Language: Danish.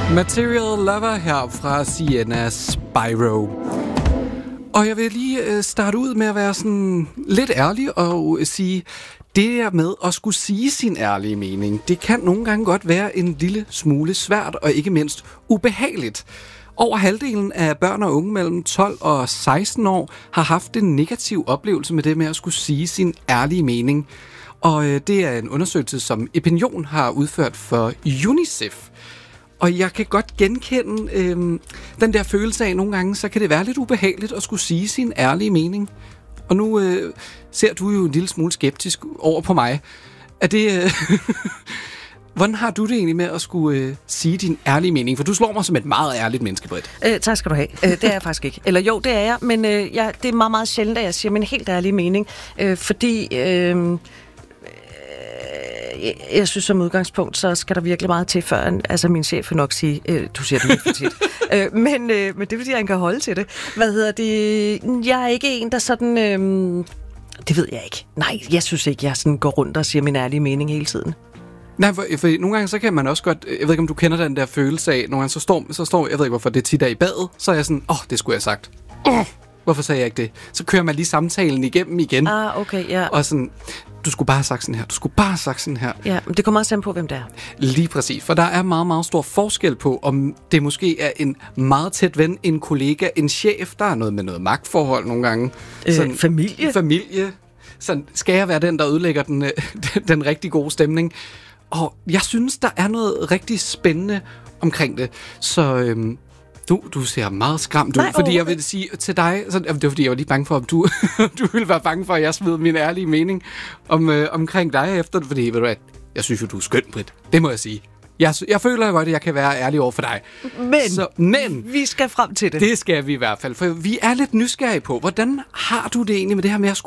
Material Lover her fra Sienna Spyro. Og jeg vil lige starte ud med at være sådan lidt ærlig og sige, det der med at skulle sige sin ærlige mening, det kan nogle gange godt være en lille smule svært og ikke mindst ubehageligt. Over halvdelen af børn og unge mellem 12 og 16 år har haft en negativ oplevelse med det med at skulle sige sin ærlige mening. Og det er en undersøgelse, som Epinion har udført for UNICEF. Og jeg kan godt genkende den der følelse af, nogle gange, så kan det være lidt ubehageligt at skulle sige sin ærlige mening. Og nu ser du jo en lille smule skeptisk over på mig. Er det... Hvordan har du det egentlig med at skulle sige din ærlige mening? For du slår mig som et meget ærligt menneske, Britt. Tak skal du have. Det er jeg faktisk ikke. Eller jo, det er jeg, men det er meget, meget sjældent, at jeg siger min helt ærlige mening. Fordi... Jeg synes som udgangspunkt, så skal der virkelig meget til, før min chef vil nok sige, du siger det lidt for tit. Men det er fordi, han kan holde til det. Jeg er ikke en, der sådan... det ved jeg ikke. Nej, jeg synes ikke, jeg sådan går rundt og siger min ærlige mening hele tiden. Nej, for nogle gange så kan man også godt... Jeg ved ikke, om du kender den der følelse af... Nogle gange så står jeg ved ikke, hvorfor det tit er i badet. Så er jeg sådan, det skulle jeg have sagt. Hvorfor sagde jeg ikke det? Så kører man lige samtalen igennem igen. Okay, ja. Og sådan... Du skulle bare have sagt sådan her. Du skulle bare have sagt sådan her. Ja, men det kommer også an på, hvem det er. Lige præcis. For der er meget, meget stor forskel på, om det måske er en meget tæt ven, en kollega, en chef. Der er noget med noget magtforhold nogle gange. Sådan, familie. Sådan, skal jeg være den, der ødelægger den rigtig gode stemning? Og jeg synes, der er noget rigtig spændende omkring det. Så... Du ser meget skræmt ud, fordi jeg vil sige til dig, det var fordi, jeg var lige bange for, om du ville være bange for, at jeg smed min ærlige mening omkring dig efter det, fordi ved du hvad, jeg synes jo, du er skøn, Britt. Det må jeg sige. Jeg føler jo godt, at jeg kan være ærlig over for dig. Men vi skal frem til det. Det skal vi i hvert fald, for vi er lidt nysgerrige på, hvordan har du det egentlig med det her med at